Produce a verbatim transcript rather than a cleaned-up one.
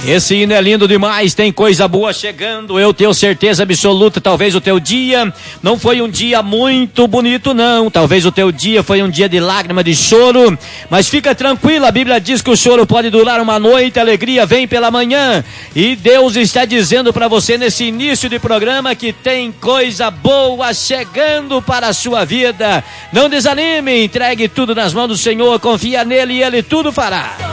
Esse hino é lindo demais, tem coisa boa chegando, eu tenho certeza absoluta. Talvez o teu dia não foi um dia muito bonito não, talvez o teu dia foi um dia de lágrima, de choro, mas fica tranquilo, a Bíblia diz que o choro pode durar uma noite, a alegria vem pela manhã, e Deus está dizendo para você nesse início de programa que tem coisa boa chegando para a sua vida. Não desanime, entregue tudo nas mãos do Senhor, confia nele e ele tudo fará.